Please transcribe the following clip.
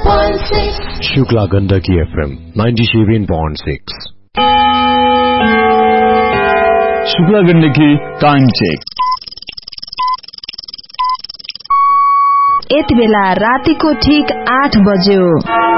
97.6 Shukla Gandaki FM 97.6 Shukla Gandaki time check. यति बेला रातिको ठीक 8 बज्यो।